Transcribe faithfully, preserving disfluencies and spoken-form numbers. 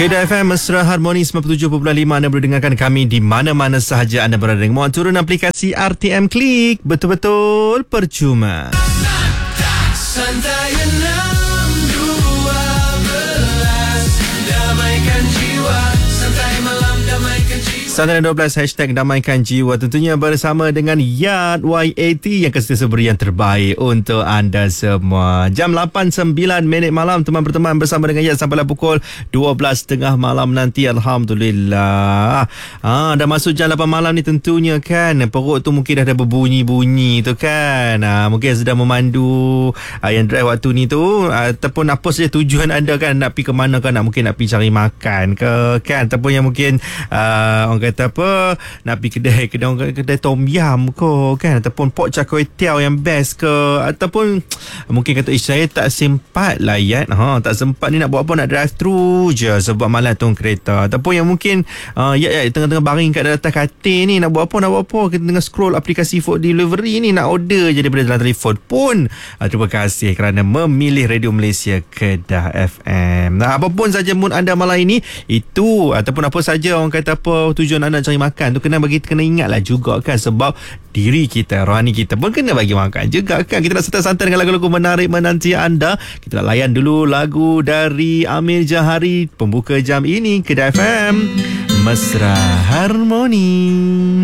Kedah F M Mesra Harmoni sembilan puluh tujuh perpuluhan lima. Anda boleh dengarkan kami di mana-mana sahaja anda berada. Mohon turun aplikasi R T M Klik. Betul-betul percuma. Santai enam dua belas, damaikan jiwa. Santai malam, damaikan jiwa. Santai dua belas, hashtag damaikan jiwa. Tentunya bersama dengan Yard Y A T yang sentiasa beri yang terbaik untuk anda semua. Jam lapan sembilan minit malam, teman berteman bersama dengan Yard sampailah pukul dua belas tiga puluh malam nanti. Alhamdulillah. Ah, dah masuk jam lapan malam ni tentunya kan. Perut tu mungkin dah ada berbunyi-bunyi tu kan. Ah, mungkin sedang memandu ah, yang drive waktu ni tu. Ah, ataupun apa saja tujuan anda kan. Nak pergi ke mana kan. Nak, mungkin nak pergi cari makan ke kan. Ataupun yang mungkin ah, orang kata apa, nak pergi kedai kedai, kedai tom yam ke kan, ataupun pok char kway teow yang best ke, ataupun mungkin kata ish, saya tak sempat lah Yat, ha, tak sempat ni nak buat apa, nak drive through je sebab malam tu kereta. Ataupun yang mungkin uh, Yat, Yat tengah-tengah baring kat atas katil ni, nak buat apa nak buat apa, kita tengah scroll aplikasi food delivery ni, nak order je daripada dalam telefon pun. uh, terima kasih kerana memilih Radio Malaysia Kedah F M. Nah, apapun saja mood anda malam ini itu, ataupun apa saja orang kata apa tujuan anda cari makan tu, kena bagi kena ingatlah juga kan, sebab diri kita, rohani kita pun kena bagi makan juga kan. Kita nak santai-santai dengan lagu-lagu menarik menanti anda. Kita nak layan dulu lagu dari Amir Jahari pembuka jam ini Kedah F M Mesra Harmoni.